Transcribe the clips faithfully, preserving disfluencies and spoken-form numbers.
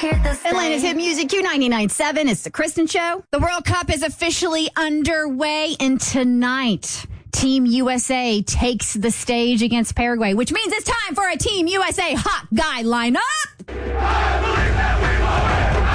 Atlanta's hit music, Q ninety-nine point seven. It's the Kristen Show. The World Cup is officially underway, and tonight, Team U S A takes the stage against Paraguay, which means it's time for a Team U S A hot guy lineup. I believe that we will win.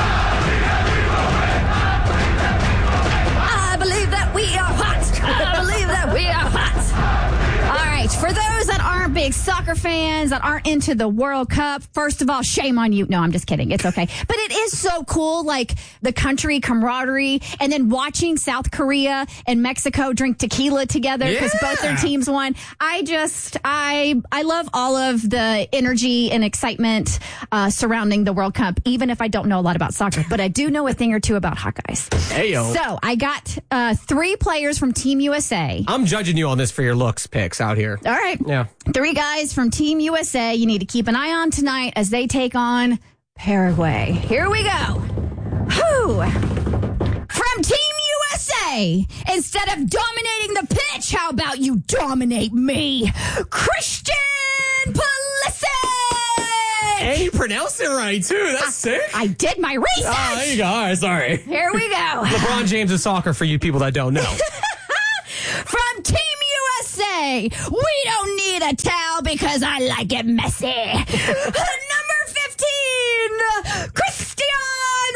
I believe that we are hot. I believe that we are hot. All right, for those that aren't big soccer fans, that aren't into the World Cup, first of all, shame on you. No, I'm just kidding. It's okay. But it is so cool, like the country camaraderie, and then watching South Korea and Mexico drink tequila together because yeah. both their teams won. I just, I I love all of the energy and excitement uh, surrounding the World Cup, even if I don't know a lot about soccer. But I do know a thing or two about Hawkeyes. Heyo. So I got uh, three players from Team U S A. I'm judging you on this for your looks picks out here. All right. Yeah. Three guys from Team U S A you need to keep an eye on tonight as they take on Paraguay. Here we go. Whew. From Team U S A, instead of dominating the pitch, how about you dominate me? Christian Pulisic! And you pronounced it right, too. That's I, sick. I did my research. Oh, there you go. All right, sorry. Here we go. LeBron James is soccer for you people that don't know. From Team U S A, we don't need a towel because I like it messy. Number fifteen, Cristian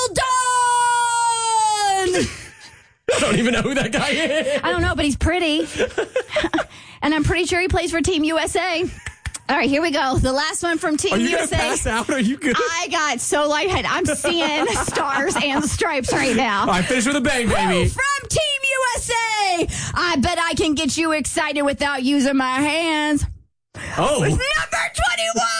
Roldan. I don't even know who that guy is. I don't know, but he's pretty. And I'm pretty sure he plays for Team U S A. All right, here we go. The last one from Team Are you U S A. Gonna pass out? Are you good? I got so lightheaded. I'm seeing stars and stripes right now. All right, finish with a bang, baby. Woo, from Team U S A, I bet I can get you excited without using my hands. Oh. Number twenty-one.